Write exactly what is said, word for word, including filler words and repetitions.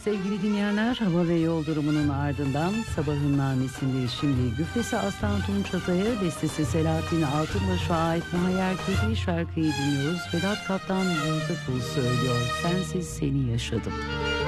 Sevgili dinleyenler, hava ve yol durumunun ardından Sabahın Namesi'nde şimdi güftesi Aslan Tunç Atay'a, bestesi Selahattin Altınbaş'a ait Muhayyer Kedi şarkıyı dinliyoruz. Vedat Kaptan Yurda Kul söylüyor. Sensiz seni yaşadım.